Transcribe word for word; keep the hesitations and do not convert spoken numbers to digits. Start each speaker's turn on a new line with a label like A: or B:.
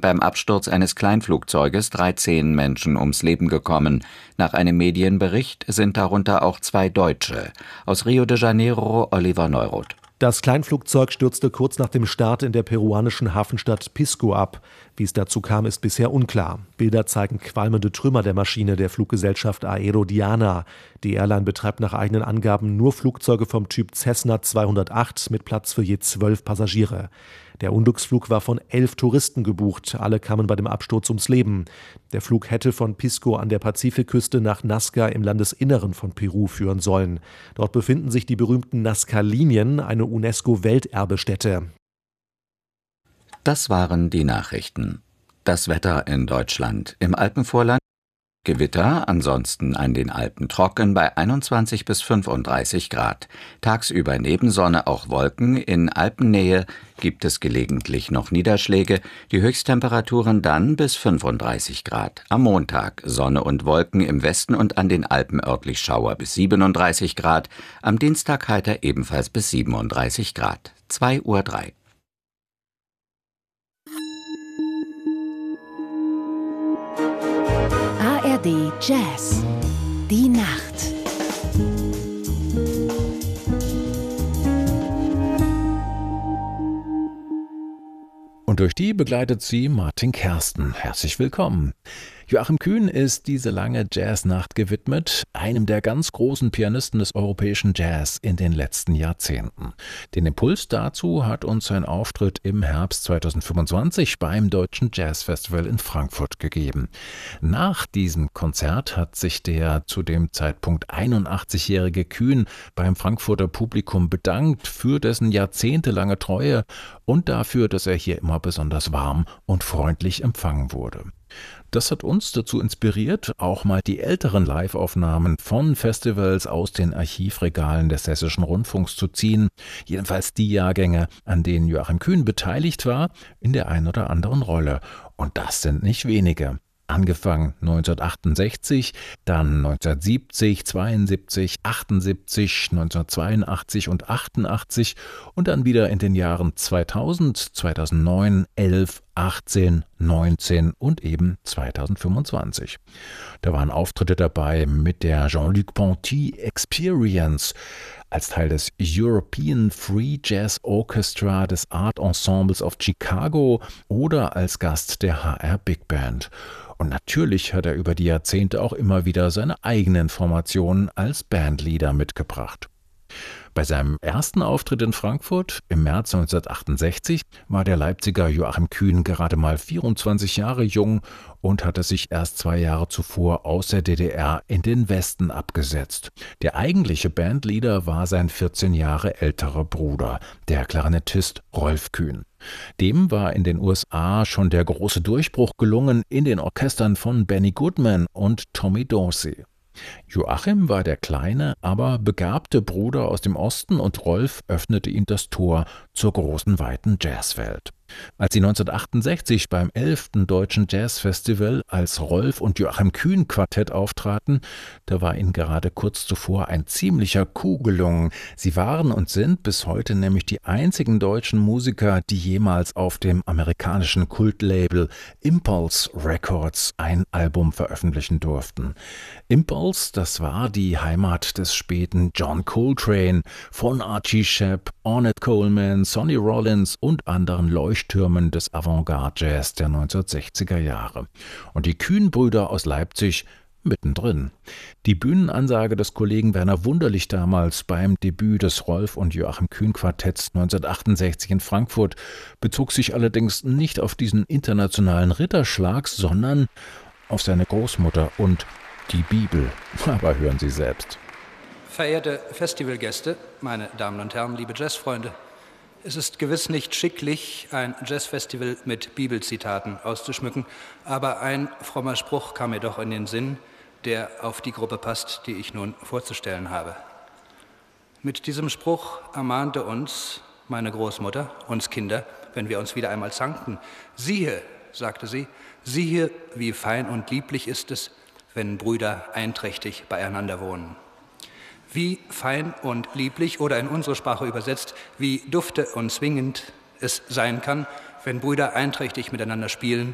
A: beim Absturz eines Kleinflugzeuges dreizehn Menschen ums Leben gekommen. Nach einem Medienbericht sind darunter auch zwei Deutsche. Aus Rio de Janeiro, Oliver Neuroth.
B: Das Kleinflugzeug stürzte kurz nach dem Start in der peruanischen Hafenstadt Pisco ab. Wie es dazu kam, ist bisher unklar. Bilder zeigen qualmende Trümmer der Maschine der Fluggesellschaft Aerodiana. Die Airline betreibt nach eigenen Angaben nur Flugzeuge vom Typ Cessna zweihundertacht mit Platz für je zwölf Passagiere. Der Unglücksflug war von elf Touristen gebucht. Alle kamen bei dem Absturz ums Leben. Der Flug hätte von Pisco an der Pazifikküste nach Nazca im Landesinneren von Peru führen sollen. Dort befinden sich die berühmten Nazca-Linien, eine UNESCO-Welterbestätte.
A: Das waren die Nachrichten. Das Wetter in Deutschland. Im Alpenvorland Gewitter, ansonsten an den Alpen trocken bei einundzwanzig bis fünfunddreißig Grad. Tagsüber neben Sonne auch Wolken, in Alpennähe gibt es gelegentlich noch Niederschläge, die Höchsttemperaturen dann bis fünfunddreißig Grad. Am Montag Sonne und Wolken im Westen und an den Alpen örtlich Schauer bis siebenunddreißig Grad, am Dienstag heiter ebenfalls bis siebenunddreißig Grad. zwei Uhr drei.
C: A R D Jazz. Die Nacht.
D: Und durch die begleitet sie Martin Kersten. Herzlich willkommen. Joachim Kühn ist diese lange Jazznacht gewidmet, einem der ganz großen Pianisten des europäischen Jazz in den letzten Jahrzehnten. Den Impuls dazu hat uns sein Auftritt im Herbst zweitausendfünfundzwanzig beim Deutschen Jazzfestival in Frankfurt gegeben. Nach diesem Konzert hat sich der zu dem Zeitpunkt einundachtzigjährige Kühn beim Frankfurter Publikum bedankt für dessen jahrzehntelange Treue und dafür, dass er hier immer besonders warm und freundlich empfangen wurde. Das hat uns dazu inspiriert, auch mal die älteren Live-Aufnahmen von Festivals aus den Archivregalen des Hessischen Rundfunks zu ziehen. Jedenfalls die Jahrgänge, an denen Joachim Kühn beteiligt war, in der einen oder anderen Rolle. Und das sind nicht wenige. Angefangen neunzehnhundertachtundsechzig, dann neunzehnhundertsiebzig, zweiundsiebzig, achtundsiebzig, neunzehnhundertzweiundachtzig und achtundachtzig und dann wieder in den Jahren zweitausend, zweitausendneun, elf, achtzehn, neunzehn und eben zweitausendfünfundzwanzig. Da waren Auftritte dabei mit der Jean-Luc Ponty Experience als Teil des European Free Jazz Orchestra des Art Ensembles of Chicago oder als Gast der H R Big Band. Und natürlich hat er über die Jahrzehnte auch immer wieder seine eigenen Formationen als Bandleader mitgebracht. Bei seinem ersten Auftritt in Frankfurt im März neunzehnhundertachtundsechzig war der Leipziger Joachim Kühn gerade mal vierundzwanzig Jahre jung und hatte sich erst zwei Jahre zuvor aus der D D R in den Westen abgesetzt. Der eigentliche Bandleader war sein vierzehn Jahre älterer Bruder, der Klarinettist Rolf Kühn. Dem war in den U S A schon der große Durchbruch gelungen in den Orchestern von Benny Goodman und Tommy Dorsey. Joachim war der kleine, aber begabte Bruder aus dem Osten und Rolf öffnete ihm das Tor zur großen, weiten Jazzwelt. Als sie neunzehnhundertachtundsechzig beim elften Deutschen Jazzfestival als Rolf und Joachim Kühn Quartett auftraten, da war ihnen gerade kurz zuvor ein ziemlicher Coup gelungen. Sie waren und sind bis heute nämlich die einzigen deutschen Musiker, die jemals auf dem amerikanischen Kultlabel Impulse Records ein Album veröffentlichen durften. Impulse, das war die Heimat des späten John Coltrane, von Archie Shepp, Ornette Coleman, Sonny Rollins und anderen Leuchttürmen des Avantgarde-Jazz der neunzehnhundertsechziger Jahre. Und die Kühn-Brüder aus Leipzig mittendrin. Die Bühnenansage des Kollegen Werner Wunderlich damals beim Debüt des Rolf und Joachim Kühn Quartetts neunzehnhundertachtundachtzig in Frankfurt bezog sich allerdings nicht auf diesen internationalen Ritterschlag, sondern auf seine Großmutter und die Bibel. Aber hören Sie selbst.
E: Verehrte Festivalgäste, meine Damen und Herren, liebe Jazzfreunde, es ist gewiss nicht schicklich, ein Jazzfestival mit Bibelzitaten auszuschmücken, aber ein frommer Spruch kam mir doch in den Sinn, der auf die Gruppe passt, die ich nun vorzustellen habe. Mit diesem Spruch ermahnte uns meine Großmutter, uns Kinder, wenn wir uns wieder einmal zankten. Siehe, sagte sie, siehe, wie fein und lieblich ist es, wenn Brüder einträchtig beieinander wohnen. Wie fein und lieblich oder in unsere Sprache übersetzt, wie dufte und zwingend es sein kann, wenn Brüder einträchtig miteinander spielen